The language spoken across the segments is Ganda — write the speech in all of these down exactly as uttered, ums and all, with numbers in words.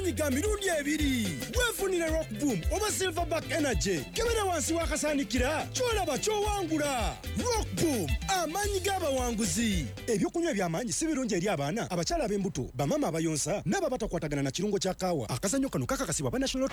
amaanyi ga mirundi ebiri. Weefunire Rock Boom oba Silverback Energy. Kebera wansi wakasaanikira kyolaba kyowangula. Rock Boom amaanyi g'abawanguzi. Ebyokunywa by'amaanyi si birungi eri abaana, abakyala ab'embuto, bamama abayonsa n'ababatakwatagana na kirungo kya kaawa. Akazannyo kano kakakasibwa ba National.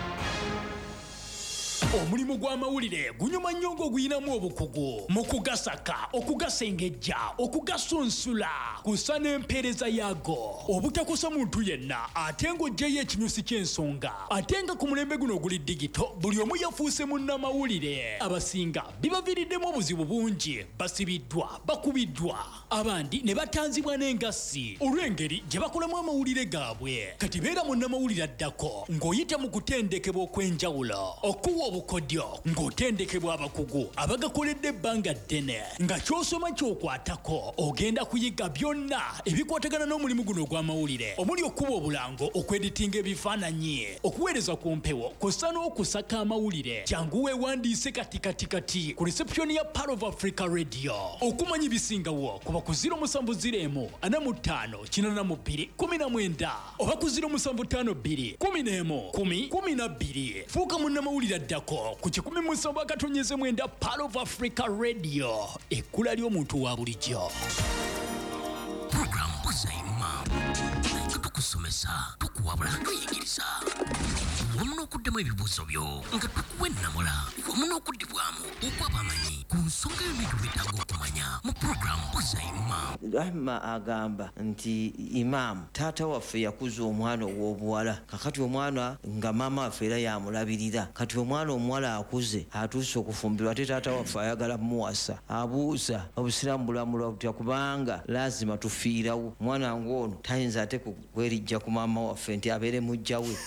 Omulimu gw'amawulire gunyuma nnyo ng'oguyinamu obukugu mu kugasaka, okugasengejja, okugasunsula, kusa n'empeereza yaago. Obutakosa muntu yenna ate ng'oggyeyo ekinyusi ky'ensonga. Ate nga ku mulembe guno oguli digito, buli omu yafuuse munnamawulire. Abasinga bibaviiriddemu obuzibu bungi, basibiddwa, bakubiddwa. Abandi ne batanzibwa n'engassi olw'engeri gye bakolamu amawulire gaabwe. Kati beera munnamawulire addako ng'oyita mu kutendekebwa okw'enjawulo. Okuwa obukodyo ng'otendekebwa abakugu abagakoledde ebbanga ddene, nga ky'osoma ky'okwatako ogenda kuyiga byonna ebikwatagana n'omulimu guno ogw'amawulire, omuli okuba obulango, okweditinga ebifaananyi, okuweereza ku mpewo, kw'ossa n'okusaka amawulire. Jangu weewandiise kati kati kati ku reception ya Pearl of Africa Radio. Okumanya ebisingawo kuba ku ziro musanvu ziro emu ana mu ttaano kinaana mu bbiri kumi na mwenda oba ku ziro musanvu ttaano bbiri kumi n'emu kumi kumi na bbiri. Fuuka munnamawulire addako ku kikumi mu musanvu akatonyeze mwenda Pearl of Africa Radio, ekkula ly'omuntu wa bulijjo. Program Buzaima tukusomesa, tukuwabula, tuyigiriza wamu n'okuddemu ebibuuzo byo nga tukuwa ennamula, wamu n'okuddibwamu okw'abamanyi ku nsonga y'ebintu byetaaga okumanya mu program Buzaima. Rahma agamba nti Imam taata waffe yakuza omwana ow'obuwala, kakati omwana nga maama waffe era yamulabirira. Kati omwana omuwala akuze atuuse okufumbirwa, ate taata waffe ayagala muwasa, abuuza obusiraamu bulamulwa butya, kubanga lazima tufiirawo. Omwana ng'ono tayinza ate kwerijja ku maama waffe nti abeere mujja we.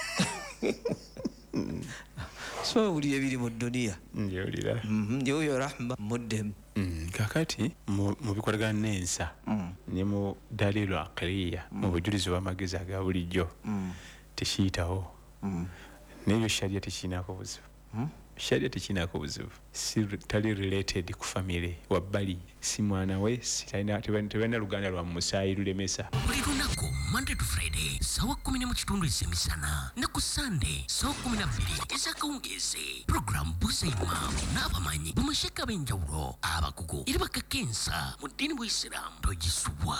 So uli ebiri mu dunia njewulira njoyo Rahma muddemu. Kakati mu bikolagana n'ensa ne mu dalilu aqliya mu bujulizi bw'amagezi aga bulijjo tekiyitawo, n'ebyo sharia tekiinaako buzibu. Sharia tekiinaako buzibu, si tali related ku family wabbali, si mwana we, tebalina luganda lwa musaayi lulemesa. Buli lunaku Monday to Friday sawa kumi ne mu kitundu ez'emisana, ne ku Sunday sawa kumi na bbiri ez'akawungeezi. Program Buzaima n'abamanyi bamasheka ab'enjawulo, abakugu era bakakensa mu ddiini bw'Isiraamu togisubwa.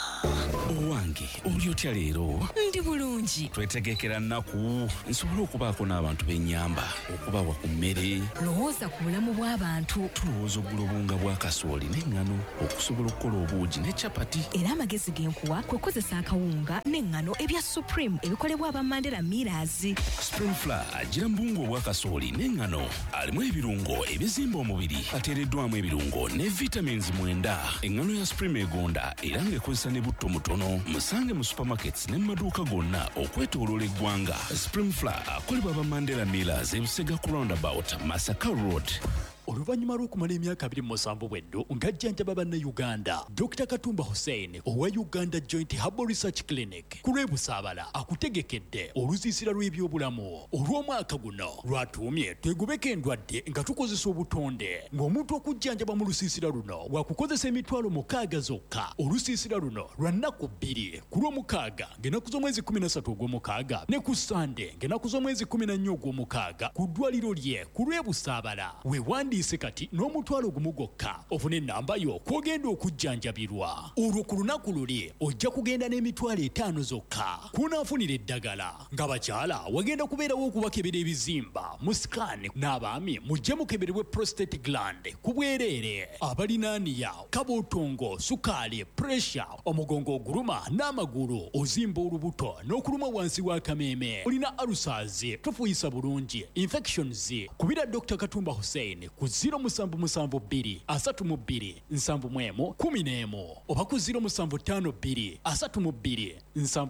Owange oli otya leero? Ndi bulungi. Twetegekera nnaku nsobola okubaako n'abantu b'ennyamba okubawa ku mmere. Lowooza ku bulamu bw'abantu. Tulowooza oggula obunga bwa kasooli n'eŋŋano okusobola okukola obuugi ne capati. Era amagezi genkuwa kwe kukozesa akawunga n'eŋŋano ebya Supreme ebikolebwa aba Mandela Millers. Spring Flour agira mbungo obwa kasooli n'eŋŋano alimu ebirungo ebizimba omubiri, ateereddwamu ebirungo ne vitamins mwenda. Eŋŋano ya Supreme egonda era ng'ekozesa ne butto mutono. Musange mu supermarkets ne mu maduuka gonna okwetooloola eggwanga. Spring Flour akolebwa aba Mandela Millers e Busega ku roundabout Masaka Road. Oluvannyuma lw'okumala emyaka abiri mu musanvu bweddu ng'ajjanjaba bannayuganda, Doctor Katumba Hussein owa Uganda Joint Herbal Research Clinic ku lw'e Busaabala akutegekedde olusiisira lw'ebyobulamu olw'omwaka guno lwatuumye twegubeko endwadde nga tukozesa obutonde, ng'omuntu okujjanjaba mu lusiisira luno wakukozesa emitwalo mukaaga zokka. Olusiisira luno lwa nnaku bbiri, ku lw'omukaaga ng'ennaku z'omwezi kumi na ssatu ogw'omukaaga ne ku Sande ng'ennaku z'omwezi kumi na nnya ogw'omukaaga ku ddwaliro lye ku lw'e Busaabala. Weewandi kati n'omutwalo gumu gwokka ofune ennamba yo kw'ogenda okujjanjabirwa. Olwo ku lunaku luli ojja kugenda n'emitwalo etaano zokka kunaafunira eddagala. Ng'abakyala wagenda kubeerawo okubakebera ebizimba mu scan, n'abaami mujje mukeberebwe prostate gland ku bwereere, abalinaaniya, kabootongo, sukaali, pressure, omugongo oguluma n'amagulu, ozimba olubuto n'okuluma wansi w'akameeme, olina ulcers, tofuuyisa bulungi, infections, kubira Doctor Katumba Hussein ku ziro musanvu musanvu bbiri asatu mu bbiri nsanvu mu emu kumi n'emu oba ku ziro musanvu ttaano bbiri asatu mu bbiri nsanvu